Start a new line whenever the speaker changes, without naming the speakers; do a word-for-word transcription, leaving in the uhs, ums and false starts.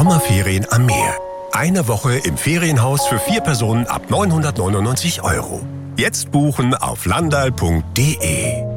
Sommerferien am Meer. Eine Woche im Ferienhaus für vier Personen ab neunhundertneunundneunzig Euro. Jetzt buchen auf landal punkt de.